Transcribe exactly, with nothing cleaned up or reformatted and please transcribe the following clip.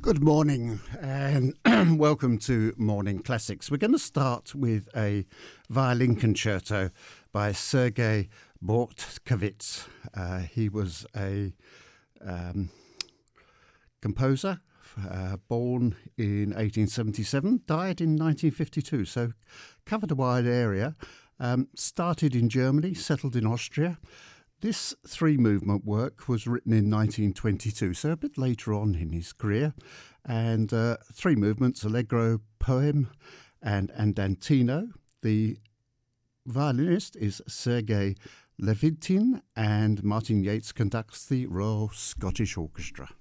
Good morning and welcome to Morning Classics. We're going to start with a violin concerto by Sergei Bortkovich. Uh, he was a um, composer uh, born in eighteen seventy-seven, died in nineteen fifty-two, so covered a wide area. Um, started in Germany, settled in Austria. This three-movement work was written in nineteen twenty-two, so a bit later on in his career. And uh, three movements, Allegro, Poem, and Andantino. The violinist is Sergei Levitin, and Martin Yates conducts the Royal Scottish Orchestra.